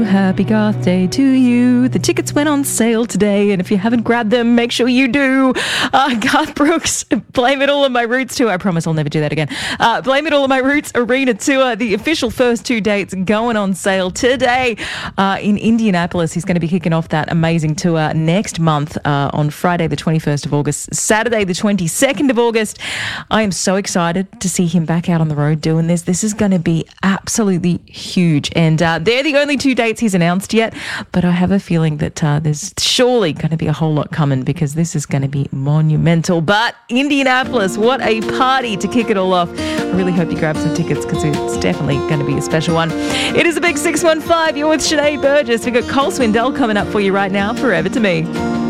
Happy Garth Day to you. The tickets went on sale today, and if you haven't grabbed them, make sure you do. Garth Brooks, Blame It All on My Roots Tour. I promise I'll never do that again. Blame It All on My Roots Arena Tour. The official first 2 dates going on sale today in Indianapolis. He's going to be kicking off that amazing tour next month on Friday the 21st of August, Saturday the 22nd of August. I am so excited to see him back out on the road doing this. This is going to be absolutely huge, and they're the only 2 dates he's announced yet, but I have a feeling that there's surely going to be a whole lot coming, because this is going to be monumental. But Indianapolis, what a party to kick it all off. I really hope you grab some tickets, because it's definitely going to be a special one. It is a big 615. You're with Sinead Burgess. We've got Cole Swindell coming up for you right now, Forever to Me.